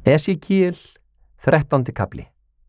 Esekíel, 13. kafli.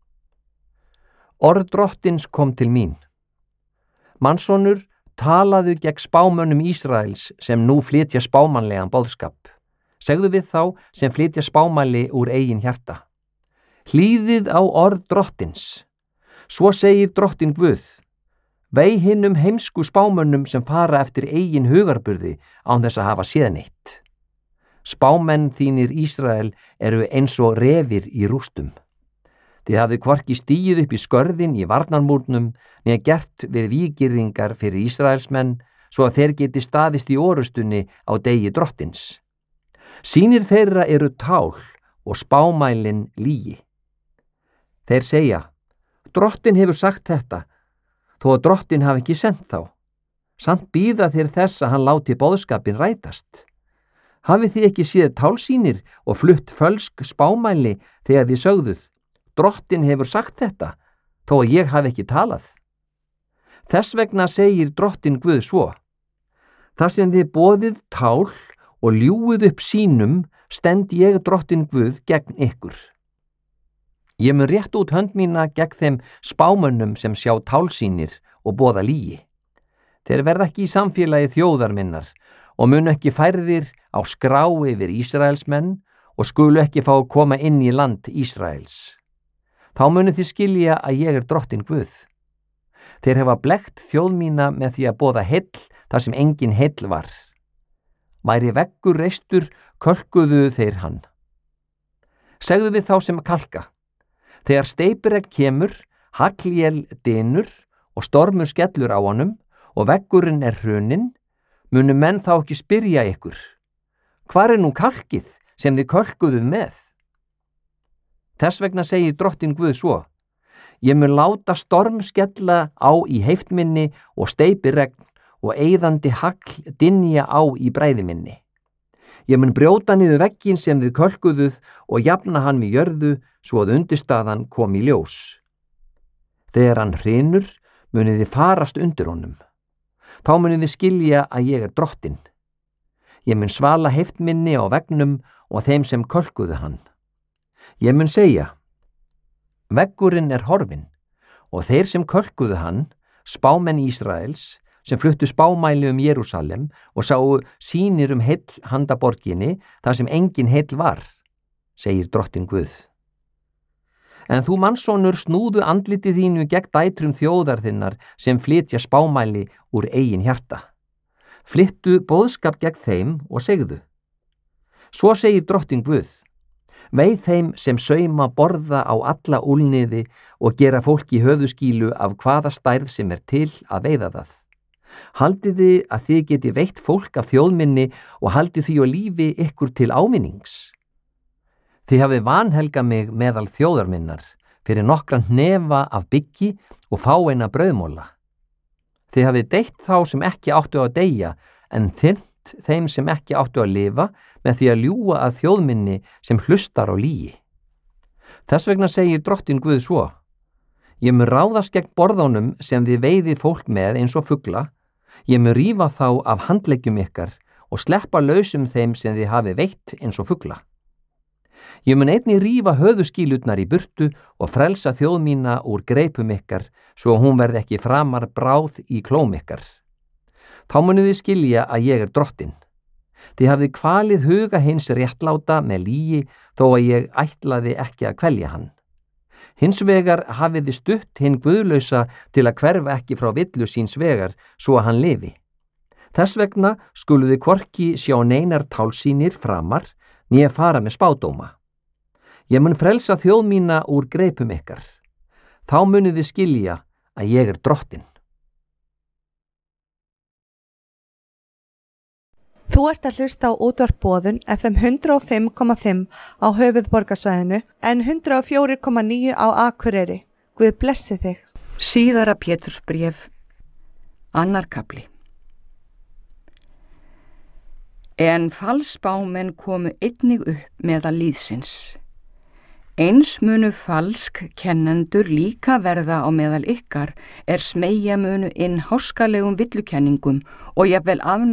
Orð Drottins kom til mín. Mannssonur, talaðu gegn spámönnum Ísraels sem nú flytja spámannlegan boðskap. Segðu við þá sem flytja spámæli úr eigin hjarta. Hlýðið á orð Drottins. Svo segir Drottin Guð: Vei hinum heimsku spámönnum sem fara eftir eigin hugarburði án þess að hafa séð neitt. Spámenn þínir Ísrael eru eins og refir í rústum. Þið hafið hvorki stigið upp í skörðin í varnarmúrnum né gert við víggirðingar fyrir Ísraelsmenn svo að þeir geti staðist í orustunni á degi Drottins. Sýnir þeirra eru tál og spámælin lygi. Þeir segja: Drottin hefur sagt þetta, þó að Drottin hafi ekki sent þá. Samt bíða þeir þess að hann láti boðskapin rætast. Hafið þið ekki séð tálsýnir og flutt fölsk spámæli þegar þið sögðuð: Drottin hefur sagt þetta, þó að ég hafi ekki talað? Þess vegna segir Drottin Guð svo: Þar sem þið boðið tál og ljúguð upp sýnum, stend ég Drottin Guð gegn ykkur. Ég mun rétt út hönd mína gegn þeim spámönnum sem sjá tálsýnir og boða lygi. Þeir verða ekki í samfélagi þjóðar minnar og munu ekki færðir á skrá yfir Ísraelsmenn og skulu ekki fá að koma inn í land Ísraels. Þá munu þið skilja að ég er Drottin Guð. Þeir hefa blekkt þjóð mína með því að boða heill þar sem engin heill var. Væri veggur reistur, kölkuðu þeir hann. Segðu við þá sem kalka: Þegar steypiregn kemur, haglél dynur og stormur skellur á honum og veggurinn er hruninn, munu menn þá ekki spyrja ykkur: Hvar er nú kalkið sem þið kölkuðuð með? Þess vegna segir Drottin Guð svo: Ég mun láta storm skella á í heift minni og steypiregn og eyðandi hagl dynja á í breiði minni. Ég mun brjóta niður vegginn sem þið kölkuðuð og jafna hann við jörðu svo að undirstaðan kom í ljós. Þegar hann hrynur, munið þið farast undir honum. Þá munið þið skilja að ég er Drottin. Ég mun svala heift minni á veggnum og þeim sem kölkuðu hann. Ég mun segja: Veggurinn er horfinn, og þeir sem kölkuðu hann, spámenn Ísraels, sem fluttu spámæli Jerúsalem og sáu sýnir heill handa borginni þar sem engin heill var, segir Drottin Guð. En þú mannssonur, snúðu andliti þínu gegn dætrum þjóðar þinnar sem flytja spámæli úr eigin hjarta. Flyttu boðskap gegn þeim og segðu: Svo segir Drottin Guð: Vei þeim sem sauma borða á alla úlniði og gera fólki höfuðskílu af hvaða stærð sem er til að veiða það. Haldiði að þið geti veitt fólk af þjóðminni og haldið því á lífi ykkur til áminnings. Þið hafið vanhelgað mig meðal þjóðar minnar fyrir nokkran hnefa af byggi og fáeina brauðmóla. Þið hafið deytt þá sem ekki áttu að deyja, en þyrmt þeim sem ekki áttu að lifa með því að ljúga að þjóðminni sem hlustar á lygi. Þess vegna segir Drottin Guð svo: Ég mun ráðast gegn borðunum sem þið veiðið fólk með eins og fugla. Ég mun rífa þá af handleggjum ykkar og sleppa lausum þeim sem þið hafið veitt eins og fugla. Ég mun einnig rífa höfuðskílurnar í burtu og frelsa þjóð mína úr greipum ykkar svo hún verði ekki framar bráð í klóm ykkar. Þá munið þið skilja að ég er Drottin. Þið hafið kvalið huga hins réttláta með lygi þó að ég ætlaði ekki að kvelja hann. Hins vegar hafið þið stutt hinn guðlausa til að hverfa ekki frá villu síns vegar svo að hann lifi. Þess vegna skuluð þið hvorki sjá neinar tálsýnir framar né fara með spádóma. Ég mun frelsa þjóð mína úr greipum ykkar. Þá munið þið skilja að ég er Drottin. Þú ert að hlusta á útvarp Boðun FM 105,5 á höfuðborgarsvæðinu en 104,9 á Akureyri. Guð blessi þig. Síðara Pétursbréf, 2. kafli. En falsspámenn komu einnig upp meðal lýðsins. Eins munu falsk kennendur líka verða á meðal ykkar smeyja munu inn háskalegum villukenningum og jafnvel